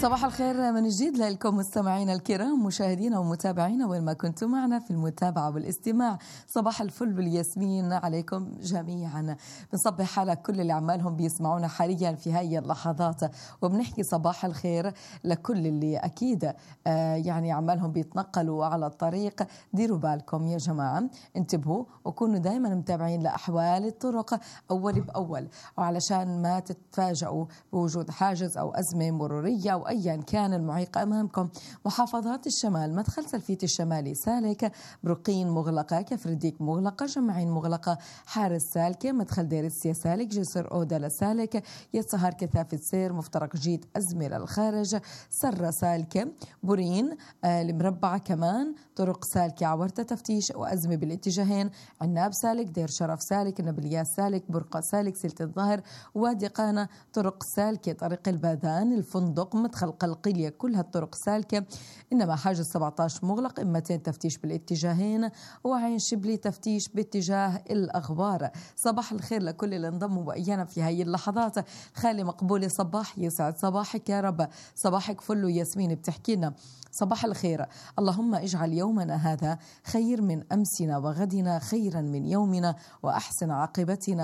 صباح الخير من جديد لكم مستمعينا الكرام، مشاهدينا ومتابعينا وين ما كنتم معنا في المتابعة والاستماع. صباح الفل بالياسمين عليكم جميعا. بنصبح على كل اللي عمالهم بيسمعونا حاليا في هاي اللحظات، وبنحكي صباح الخير لكل اللي أكيد يعني عمالهم بيتنقلوا على الطريق. ديروا بالكم يا جماعة، انتبهوا وكونوا دايما متابعين لأحوال الطرق أول بأول، وعلشان ما تتفاجئوا بوجود حاجز أو أزمة مرورية أو أيا كان المعيق أمامكم. محافظات الشمال: مدخل سلفيت الشمالي سالك، برقين مغلقة، كفرديك مغلقة، جمعين مغلقة، حارس سالكة، مدخل دير السيا سالك، جسر أودا لسالك، يتسهر كثافة سير، مفترق جيد أزمة للخارج، سرة سالكة، بورين المربعة كمان، طرق سالكة عورتة تفتيش وأزمة بالاتجاهين، عناب سالك، دير شرف سالك، نبلياس سالك، برقة سالك، سلة الظهر، وادي قانا طرق سالكة، طريق الباذان، الفندق، مدخل قلقيلية، كل هالطرق سالكة. إنما حاجز 17 مغلق، إمتين تفتيش بالاتجاهين، وعين شبلي تفتيش باتجاه الأغبار. صباح الخير لكل اللي انضموا وإيانا في هاي اللحظات. خالي مقبولة صباح، يسعد صباحك يا رب. صباحك فل. ياسمين بتحكي لنا: صباح الخير، اللهم اجعل يومنا هذا خير من أمسنا وغدنا خيرا من يومنا، وأحسن عاقبتنا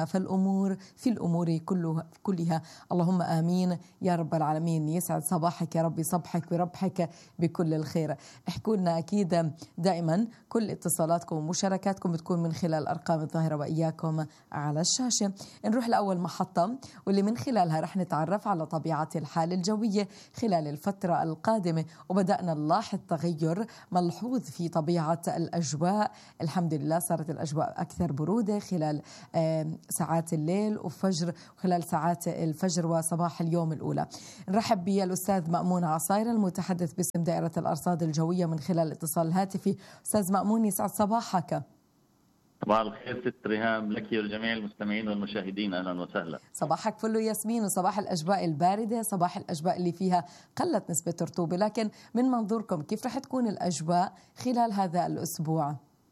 في الأمور كلها، اللهم آمين يا رب العالمين. يسعد صباحك يا رب، يصبحك ويربحك بكل الخير. احكوا لنا أكيد دائما، كل اتصالاتكم ومشاركاتكم بتكون من خلال الأرقام الظاهرة وإياكم على الشاشة. نروح لأول محطة، واللي من خلالها رح نتعرف على طبيعة الحالة الجوية خلال الفترة القادمة. وبدأنا نلاحظ تغير ملحوظ في طبيعة الأجواء. الحمد لله صارت الأجواء أكثر برودة خلال ساعات الليل وفجر، خلال ساعات الفجر وصباح اليوم الأولى. نرحب بالأستاذ مأمون عصاير المتحدث باسم دائرة الأرصاد الجوية من خلال الاتصال الهاتفي. أستاذ مأمون يسعد صباحك. صباح الخير ست ريهام لك ولجميع المستمعين والمشاهدين، أهلا وسهلا. صباحك فل ياسمين، وصباح الأجواء الباردة، صباح الأجواء اللي فيها قلت نسبة الرطوبة، لكن من منظوركم كيف رح تكون الأجواء خلال هذا الأسبوع؟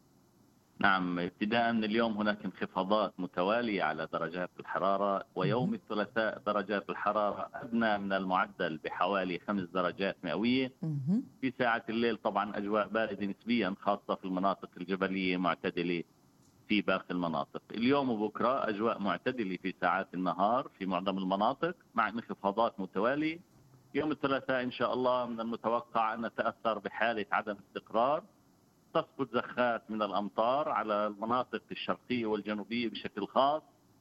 نعم، ابتداء من اليوم هناك انخفاضات متوالية على درجات الحرارة، ويوم الثلاثاء درجات الحرارة أدنى من المعدل بحوالي 5 درجات مئوية. في ساعة الليل طبعا أجواء باردة نسبيا، خاصة في المناطق الجبلية، معتدلة في باقي المناطق. اليوم وبكرة أجواء معتدلة في ساعات النهار في معظم المناطق مع انخفاضات متوالية. يوم الثلاثاء إن شاء الله من المتوقع أن نتأثر بحالة عدم استقرار، تسقط زخات من الأمطار على المناطق الشرقية والجنوبية بشكل خاص،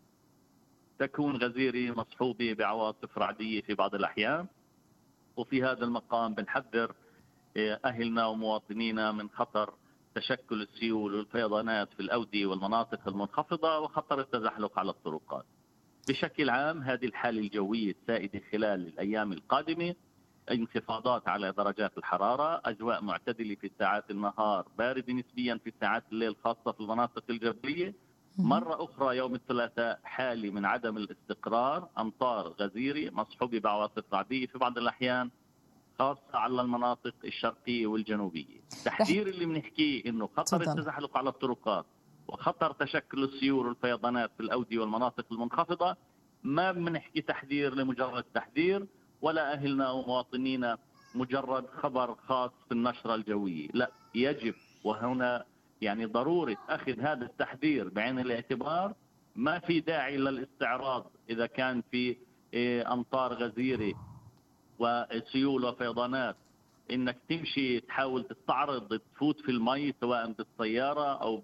تكون غزيرة مصحوبة بعواصف رعدية في بعض الأحيان. وفي هذا المقام بنحذر أهلنا ومواطنينا من خطر تشكل السيول والفيضانات في الأودية والمناطق المنخفضة، وخطر التزحلق على الطرقات. بشكل عام هذه الحالة الجوية السائدة خلال الأيام القادمة: انخفاضات على درجات الحرارة، أجواء معتدلة في ساعات النهار، بارد نسبيا في ساعات الليل خاصة في المناطق الجبلية. مرة أخرى يوم الثلاثاء حالة من عدم الاستقرار، أمطار غزيرة مصحوبة بعواصف رعدية في بعض الأحيان، خاصة على المناطق الشرقية والجنوبية. التحذير اللي بنحكيه إنه خطر التزحلق على الطرقات وخطر تشكل السيول والفيضانات في الأودية والمناطق المنخفضة. ما بنحكي تحذير لمجرد تحذير، ولا أهلنا ومواطنينا مجرد خبر خاص في النشرة الجوية، لا، يجب وهنا يعني ضرورة أخذ هذا التحذير بعين الاعتبار. ما في داعي للاستعراض إذا كان في أمطار غزيرة وسيول وفيضانات، انك تمشي تحاول تستعرض تفوت في المي سواء بالسيارة او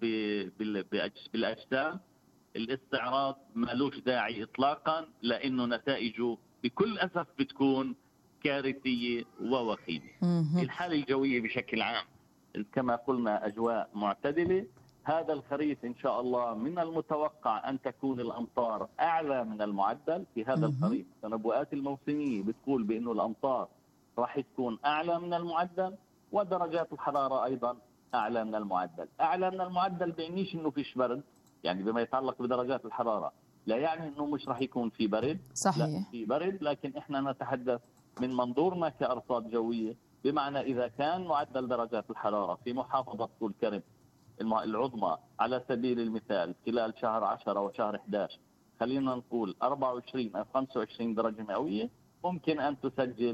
بالاجسام. الاستعراض مالوش داعي اطلاقا، لانه نتائجه بكل اسف بتكون كارثية ووخيمة. الحالة الجوية بشكل عام كما قلنا اجواء معتدلة. هذا الخريف إن شاء الله من المتوقع أن تكون الأمطار أعلى من المعدل في هذا الخريف. التنبؤات الموسمية بتقول بأنه الأمطار راح تكون أعلى من المعدل، ودرجات الحرارة أيضا أعلى من المعدل. أعلى من المعدل بيعنيش أنه فيش برد، يعني بما يتعلق بدرجات الحرارة لا يعني أنه مش راح يكون في برد. صحيح. لا، في برد، لكن إحنا نتحدث من منظورنا كأرصاد جوية، بمعنى إذا كان معدل درجات الحرارة في محافظة طول كرم العظمى على سبيل المثال خلال شهر 10 وشهر 11 خلينا نقول 24 أو 25 درجة مئوية، ممكن أن تسجل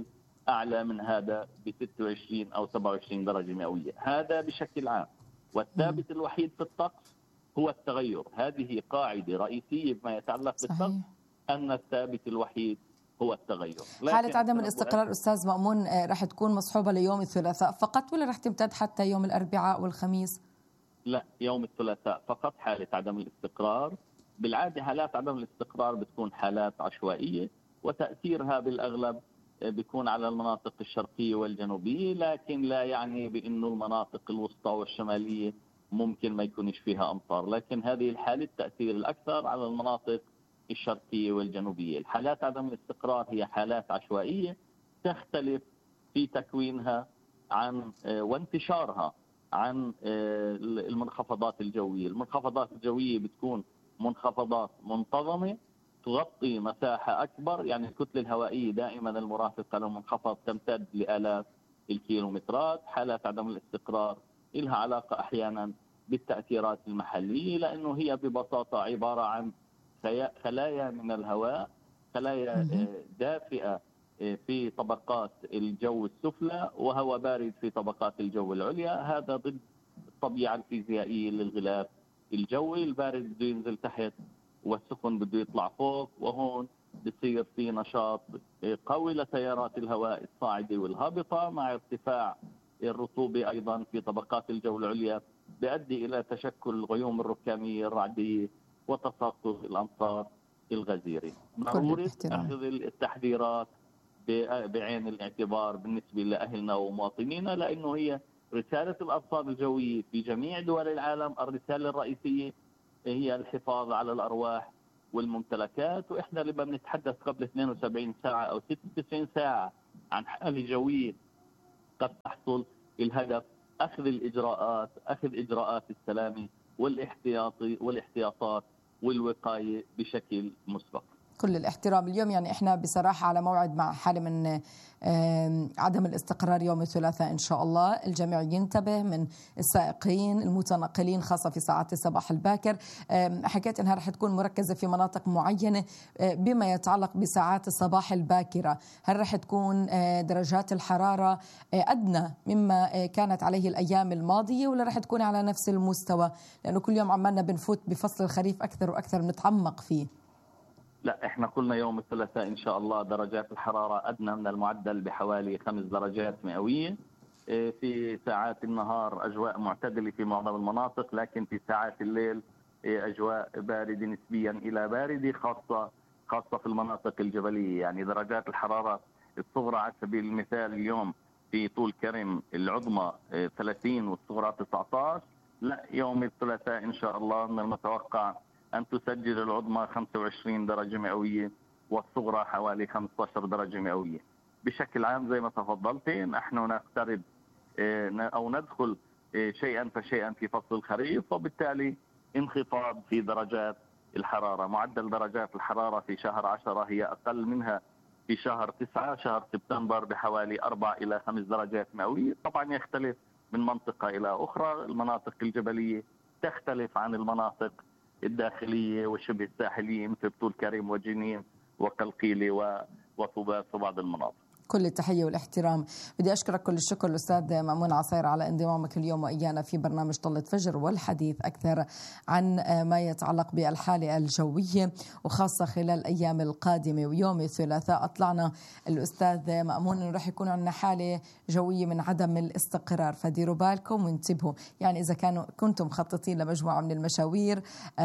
أعلى من هذا ب 26 أو 27 درجة مئوية. هذا بشكل عام. والثابت الوحيد في الطقس هو التغير. هذه قاعدة رئيسية بما يتعلق بالطقس، أن الثابت الوحيد هو التغير. حالة عدم الاستقرار أستاذ مأمون رح تكون مصحوبة ليوم الثلاثاء فقط ولا رح تمتد حتى يوم الأربعاء والخميس؟ لا، يوم الثلاثاء فقط حالة عدم الاستقرار. بالعادة حالات عدم الاستقرار بتكون حالات عشوائية، وتأثيرها بالأغلب بيكون على المناطق الشرقية والجنوبية، لكن لا يعني بأنه المناطق الوسطى والشمالية ممكن ما يكونش فيها أمطار، لكن هذه الحالة التأثير الأكثر على المناطق الشرقية والجنوبية. الحالات عدم الاستقرار هي حالات عشوائية تختلف في تكوينها عن وانتشارها عن المنخفضات الجوية. المنخفضات الجوية بتكون منخفضات منتظمة تغطي مساحة أكبر، يعني الكتلة الهوائية دائما المرافقة للمنخفض تمتد لآلاف الكيلومترات. حالات عدم الاستقرار لها علاقة أحيانا بالتأثيرات المحلية، لأنه هي ببساطة عبارة عن خلايا من الهواء، خلايا دافئة في طبقات الجو السفلى وهواء بارد في طبقات الجو العليا. هذا ضد الطبيعة الفيزيائية للغلاف الجوي. البارد بده ينزل تحت والسخن بده يطلع فوق، وهون بصير في نشاط قوي لتيارات الهواء الصاعدة والهابطة مع ارتفاع الرطوبة أيضا في طبقات الجو العليا، بيؤدي إلى تشكل الغيوم الركامية الرعدية وتساقط الأمطار الغزيرة. ضروري أخذ التحذيرات بعين الاعتبار بالنسبة لأهلنا ومواطنينا، لأنه هي رسالة الأرصاد الجوية في جميع دول العالم. الرسالة الرئيسية هي الحفاظ على الأرواح والممتلكات، وإحنا لما بنتحدث قبل 72 ساعة أو 96 ساعة عن حالة جوية قد تحصل، الهدف أخذ الإجراءات، أخذ إجراءات السلامة والاحتياطات والوقاية بشكل مسبق. كل الاحترام. اليوم يعني احنا بصراحة على موعد مع حالة من عدم الاستقرار يوم الثلاثاء إن شاء الله. الجميع ينتبه من السائقين المتنقلين خاصة في ساعات الصباح الباكر. حكيت أنها رح تكون مركزة في مناطق معينة بما يتعلق بساعات الصباح الباكرة. هل رح تكون درجات الحرارة أدنى مما كانت عليه الأيام الماضية ولا رح تكون على نفس المستوى؟ لأنه كل يوم عمالنا بنفوت بفصل الخريف أكثر وأكثر بنتعمق فيه. لا، احنا قلنا يوم الثلاثاء ان شاء الله درجات الحرارة ادنى من المعدل بحوالي 5 درجات مئوية. في ساعات النهار اجواء معتدلة في معظم المناطق، لكن في ساعات الليل اجواء باردة نسبيا الى باردة، خاصة في المناطق الجبلية. يعني درجات الحرارة الصغرى على سبيل المثال اليوم في طول كرم العظمى 30 والصغرى 19. لا، يوم الثلاثاء ان شاء الله من المتوقع أن تسجل العظمى 25 درجة مئوية والصغرى حوالي 15 درجة مئوية. بشكل عام زي ما تفضلت نحن نقترب أو ندخل شيئا فشيئا في فصل الخريف، وبالتالي انخفاض في درجات الحرارة. معدل درجات الحرارة في شهر 10 هي أقل منها في شهر 9. شهر سبتمبر بحوالي 4 إلى 5 درجات مئوية. طبعا يختلف من منطقة إلى أخرى. المناطق الجبلية تختلف عن المناطق الداخلية وشبه الساحلية مثل طول كريم وجنين وقلقيلة وطوباس وبعض المناطق. كل التحية والاحترام. بدي أشكرك كل الشكر الأستاذ مأمون عصير على انضمامك اليوم وإيانا في برنامج طلة فجر والحديث أكثر عن ما يتعلق بالحالة الجوية وخاصة خلال الأيام القادمة. ويوم الثلاثاء أطلعنا الأستاذ مأمون إنه رح يكون عندنا حالة جوية من عدم الاستقرار، فديروا بالكم وانتبهوا. يعني إذا كنتم مخططين لمجموعة من المشاوير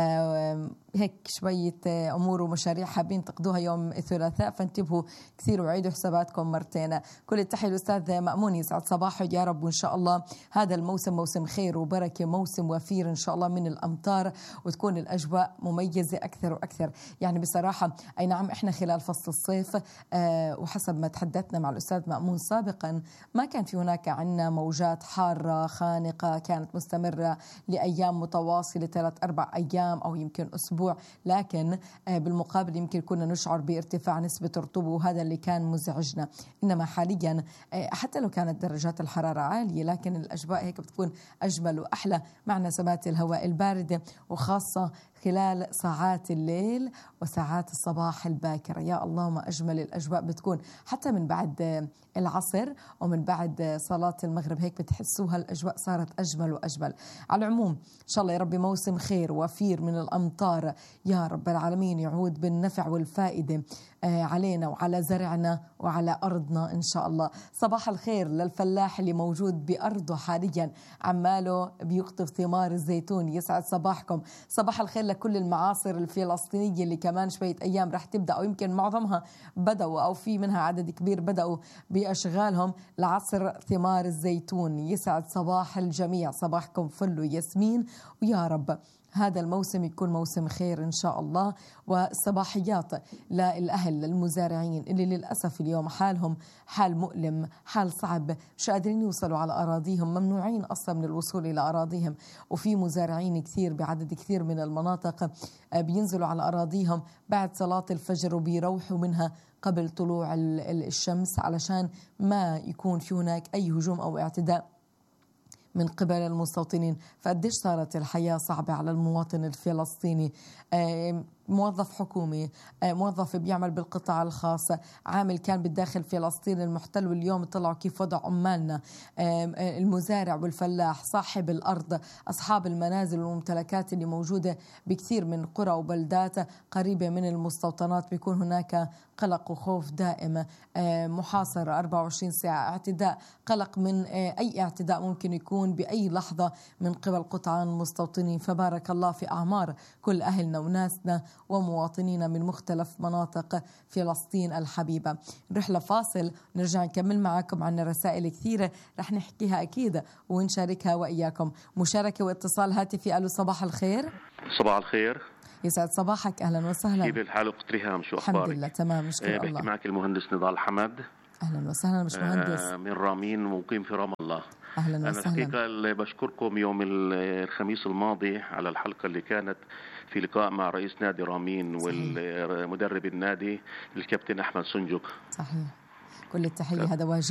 هيك شوية أمور ومشاريع حابين تقضوها يوم الثلاثاء فانتبهوا كثير وعيدوا حساباتكم مرتين. كل التحية الأستاذ مأمون، يسعد صباحه يا رب، وإن شاء الله هذا الموسم موسم خير وبركة، موسم وفير إن شاء الله من الأمطار وتكون الأجواء مميزة أكثر وأكثر. يعني بصراحة أي نعم إحنا خلال فصل الصيف وحسب ما تحدثنا مع الأستاذ مأمون سابقا ما كان في هناك عنا موجات حارة خانقة كانت مستمرة لأيام متواصلة 3-4 أيام أو يمكن أسبوع، لكن بالمقابل يمكن كنا نشعر بارتفاع نسبة الرطوبة وهذا اللي كان مزعجنا. إنما حاليا حتى لو كانت درجات الحرارة عالية لكن الأجواء هيك بتكون أجمل وأحلى مع نسمات الهواء الباردة وخاصة خلال ساعات الليل وساعات الصباح الباكرة. يا الله ما أجمل الأجواء بتكون حتى من بعد العصر ومن بعد صلاة المغرب، هيك بتحسوها الأجواء صارت أجمل وأجمل. على العموم إن شاء الله يا ربي موسم خير وفير من الأمطار يا رب العالمين، يعود بالنفع والفائدة علينا وعلى زرعنا وعلى أرضنا إن شاء الله. صباح الخير للفلاح اللي موجود بأرضه حاليا عماله بيقطف ثمار الزيتون، يسعد صباحكم. صباح الخير لكل المعاصر الفلسطينية اللي كمان شوية أيام رح تبدأ، أو يمكن معظمها بدأوا أو في منها عدد كبير بدأوا بأشغالهم لعصر ثمار الزيتون. يسعد صباح الجميع، صباحكم فل وياسمين، ويا رب هذا الموسم يكون موسم خير إن شاء الله. والصباحيات للأهل للمزارعين اللي للأسف اليوم حالهم حال مؤلم، حال صعب، مش قادرين يوصلوا على أراضيهم، ممنوعين أصلا من الوصول إلى أراضيهم. وفي مزارعين كثير بعدد كثير من المناطق بينزلوا على أراضيهم بعد صلاة الفجر وبيروحوا منها قبل طلوع الشمس علشان ما يكون في هناك أي هجوم أو اعتداء من قبل المستوطنين. فقديش صارت الحياة صعبة على المواطن الفلسطيني، موظف حكومي، موظف بيعمل بالقطاع الخاص، عامل كان بالداخل فلسطين المحتل، واليوم طلعوا كيف وضع عمالنا، المزارع والفلاح، صاحب الأرض، أصحاب المنازل والممتلكات اللي موجودة بكثير من قرى وبلدات قريبة من المستوطنات. بيكون هناك قلق وخوف دائم، محاصرة 24 ساعة، اعتداء، قلق من أي اعتداء ممكن يكون بأي لحظة من قبل قطعان المستوطنين. فبارك الله في أعمار كل أهلنا وناسنا ومواطنينا من مختلف مناطق فلسطين الحبيبة. نروح لفاصل نرجع نكمل معكم. عنا رسائل كثيرة رح نحكيها أكيد ونشاركها وإياكم. مشاركة واتصال هاتفي. ألو صباح الخير. صباح الخير، يسعد صباحك، أهلا وسهلا. كيف الحال أخت ريهام، شو أخبارك؟ الحمد لله تمام نشكر الله. بحكي معك المهندس نضال حمد. أهلا وسهلا مش مهندس. من رامين، مقيم في رام الله. أهلا وسهلا. أنا حقيقة بشكركم يوم الخميس الماضي على الحلقة اللي كانت في لقاء مع رئيس نادي رامين والمدرب النادي الكابتن أحمد سنجق. صحيح، كل التحية، هذا واجب.